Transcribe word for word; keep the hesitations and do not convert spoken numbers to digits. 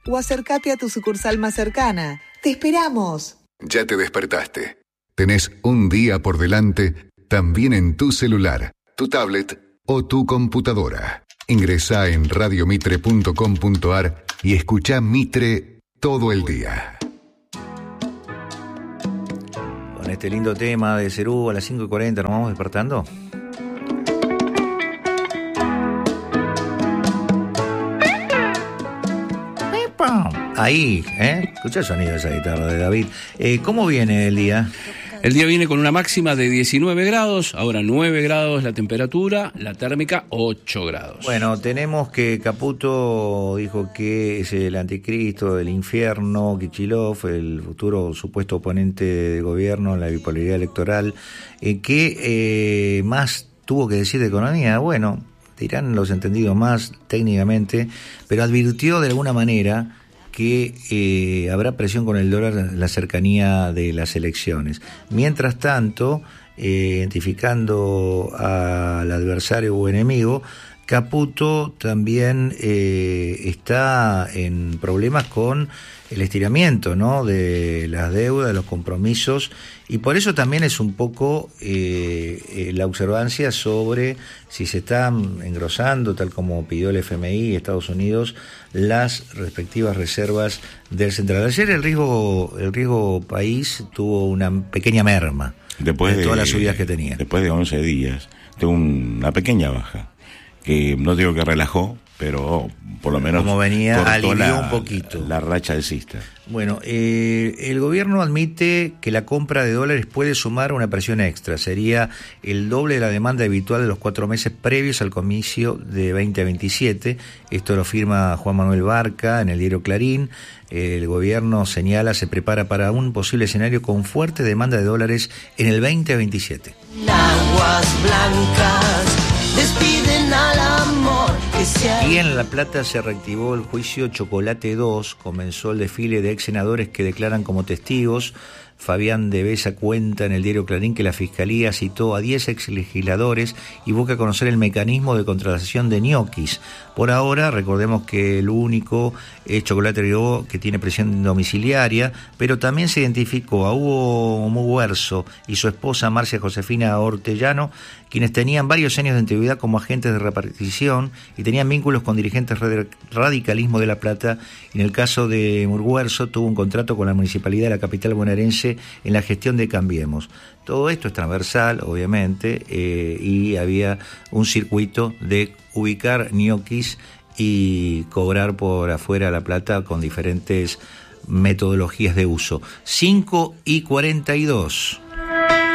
o acércate a tu sucursal más cercana. ¡Te esperamos! Ya te despertaste. Tenés un día por delante, también en tu celular, tu tablet o tu computadora. Ingresá en radio mitre punto com punto a r y escuchá Mitre todo el día. Con este lindo tema de Cerú a las cinco y cuarenta, ¿nos vamos despertando? Ahí, ¿eh? Escucha el sonido de esa guitarra de David. Eh, ¿Cómo viene el día? El día viene con una máxima de diecinueve grados, ahora nueve grados la temperatura, la térmica ocho grados. Bueno, tenemos que Caputo dijo que es el anticristo del infierno, Kicillof, el futuro supuesto oponente de gobierno en la bipolaridad electoral. Eh, ¿Qué eh, más tuvo que decir de economía? Bueno, dirán los entendidos más técnicamente, pero advirtió de alguna manera que eh, habrá presión con el dólar en la cercanía de las elecciones. Mientras tanto, eh, identificando al adversario o enemigo, Caputo también eh, está en problemas con el estiramiento, ¿no?, de las deudas, de los compromisos, y por eso también es un poco eh, eh, la observancia sobre si se están engrosando, tal como pidió el F M I y Estados Unidos, las respectivas reservas del central. Ayer el riesgo, el riesgo país tuvo una pequeña merma después de, de todas las subidas que tenía. Después de once días, tuvo una pequeña baja, que no digo que relajó, pero por lo menos como venía, alivió la, un poquito la racha alcista. Bueno, eh, el gobierno admite que la compra de dólares puede sumar una presión extra. Sería el doble de la demanda habitual de los cuatro meses previos al comicio de veinte veintisiete. Esto lo firma Juan Manuel Barca en el diario Clarín. El gobierno señala se prepara para un posible escenario con fuerte demanda de dólares en el veinte veintisiete. Aguas blancas despiden al amor que se ha... Y en La Plata se reactivó el juicio Chocolate dos, comenzó el desfile de ex senadores que declaran como testigos. Fabián de Besa cuenta en el diario Clarín que la Fiscalía citó a diez ex legisladores y busca conocer el mecanismo de contratación de ñoquis. Por ahora, recordemos que el único es Chocolate dos que tiene prisión domiciliaria, pero también se identificó a Hugo Muguerzo y su esposa Marcia Josefina Ortellano, quienes tenían varios años de antigüedad como agentes de repartición y tenían vínculos con dirigentes del radicalismo de La Plata. En el caso de Muguerzo, tuvo un contrato con la Municipalidad de la capital bonaerense en la gestión de Cambiemos. Todo esto es transversal, obviamente, eh, y había un circuito de ubicar ñoquis y cobrar por afuera la plata con diferentes metodologías de uso. cinco y cuarenta y dos.